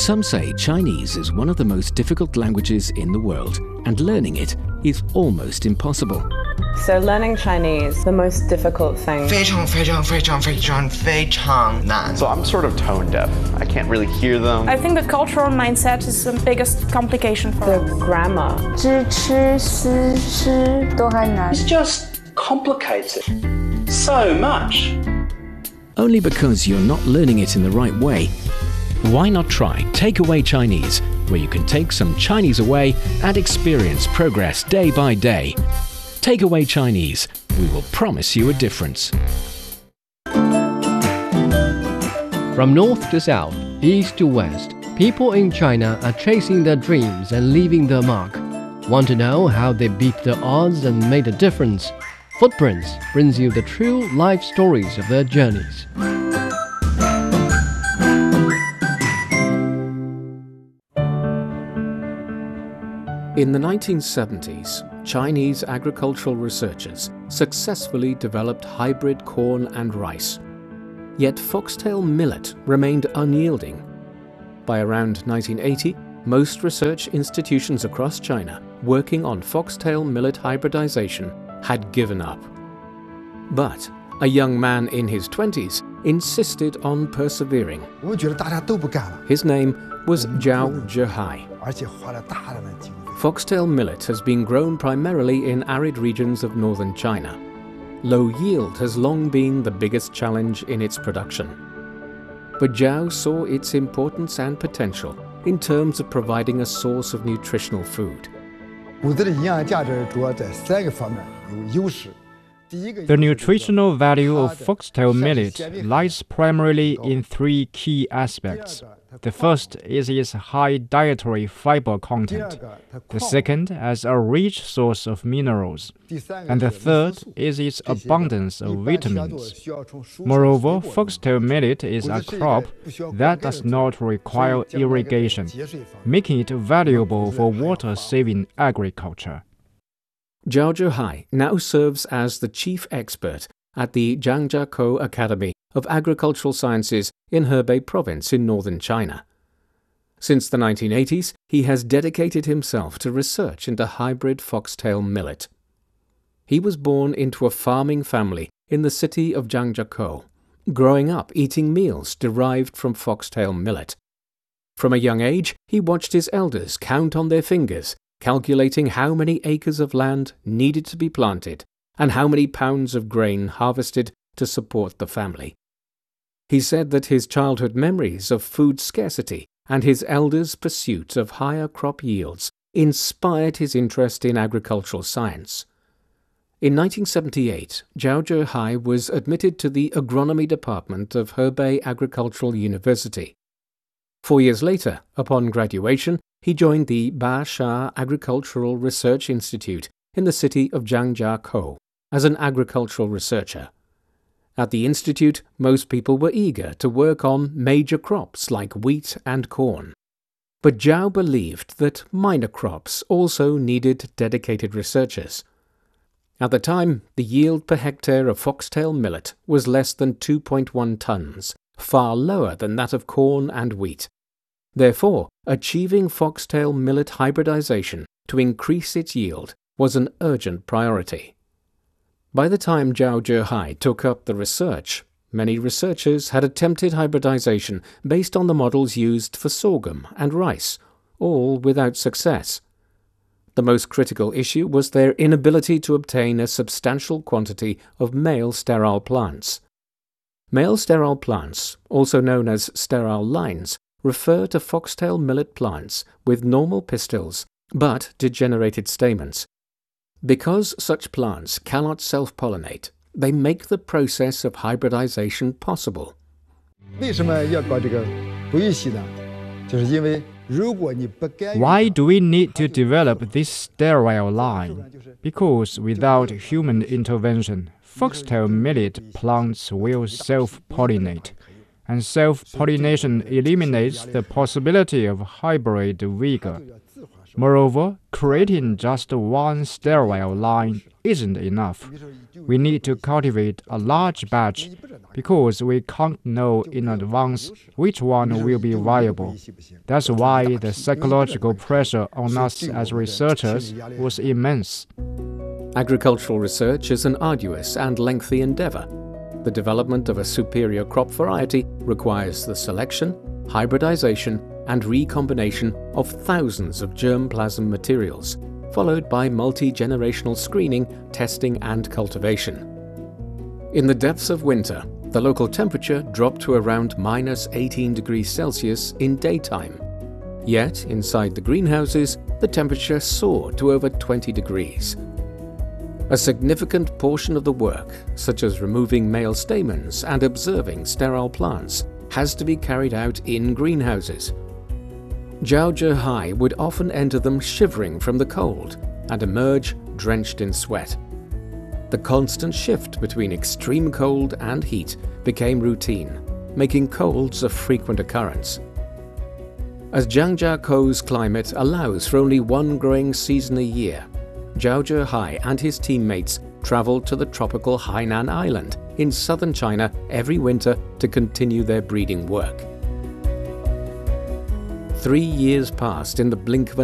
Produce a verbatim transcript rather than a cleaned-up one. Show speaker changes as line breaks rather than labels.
Some say Chinese is one of the most difficult languages in the world, and learning it is almost impossible.
So learning Chinese, the most difficult thing.
非常非常非常非常非常难.
So I'm sort of tone deaf. I can't really hear them.
I think the cultural mindset is the biggest complication for
the grammar.
知吃思吃都很难.
It's just complicated so much.
Only because you're not learning it in the right way. Why not try Takeaway Chinese, where you can take some Chinese away and experience progress day by day. Takeaway Chinese, we will promise you a difference.
From north to south, east to west, people in China are chasing their dreams and leaving their mark. Want to know how they beat the odds and made a difference? Footprints brings you the true life stories of their journeys.
In the nineteen seventies, Chinese agricultural researchers successfully developed hybrid corn and rice. Yet foxtail millet remained unyielding. By around nineteen eighty, most research institutions across China working on foxtail millet hybridization had given up. But a young man in his twenties insisted on persevering. His name was Zhao Zhihai. Foxtail millet has been grown primarily in arid regions of northern China. Low yield has long been the biggest challenge in its production. But Zhao saw its importance and potential in terms of providing a source of nutritional food.
The nutritional value of foxtail millet lies primarily in three key aspects. The first is its high dietary fiber content, the second as a rich source of minerals, and the third is its abundance of vitamins. Moreover, foxtail millet is a crop that does not require irrigation, making it valuable for water-saving agriculture.
Zhao Zhihai now serves as the chief expert at the Zhangjiakou Academy of Agricultural Sciences in Hebei Province in northern China. Since the nineteen eighties, he has dedicated himself to research into hybrid foxtail millet. He was born into a farming family in the city of Zhangjiakou, growing up eating meals derived from foxtail millet. From a young age, he watched his elders count on their fingers, calculating how many acres of land needed to be planted and how many pounds of grain harvested to support the family. He said that his childhood memories of food scarcity and his elders' pursuit of higher crop yields inspired his interest in agricultural science. In nineteen seventy-eight, Zhao Zhihai was admitted to the agronomy department of Hebei Agricultural University. Four years later, upon graduation, he joined the Basha Agricultural Research Institute in the city of Zhangjiakou as an agricultural researcher. At the institute, most people were eager to work on major crops like wheat and corn. But Zhao believed that minor crops also needed dedicated researchers. At the time, the yield per hectare of foxtail millet was less than two point one tons, far lower than that of corn and wheat. Therefore, achieving foxtail millet hybridization to increase its yield was an urgent priority. By the time Zhao Zhihai took up the research, many researchers had attempted hybridization based on the models used for sorghum and rice, all without success. The most critical issue was their inability to obtain a substantial quantity of male sterile plants. Male sterile plants, also known as sterile lines, refer to foxtail millet plants with normal pistils but degenerated stamens. Because such plants cannot self-pollinate, they make the process of hybridization possible.
Why do we need to develop this sterile line? Because without human intervention, foxtail millet plants will self-pollinate, and self-pollination eliminates the possibility of hybrid vigor. Moreover, creating just one sterile line isn't enough. We need to cultivate a large batch because we can't know in advance which one will be viable. That's why the psychological pressure on us as researchers was immense.
Agricultural research is an arduous and lengthy endeavor. The development of a superior crop variety requires the selection, hybridization, and recombination of thousands of germplasm materials, followed by multi-generational screening, testing, and cultivation. In the depths of winter, the local temperature dropped to around minus eighteen degrees Celsius in daytime. Yet, inside the greenhouses, the temperature soared to over twenty degrees. A significant portion of the work, such as removing male stamens and observing sterile plants, has to be carried out in greenhouses. Zhao Zhihai would often enter them shivering from the cold and emerge drenched in sweat. The constant shift between extreme cold and heat became routine, making colds a frequent occurrence. As Zhangjiakou's climate allows for only one growing season a year, Zhao Zhihai and his teammates traveled to the tropical Hainan Island in southern China every winter to continue their breeding work. Three years passed in the blink of an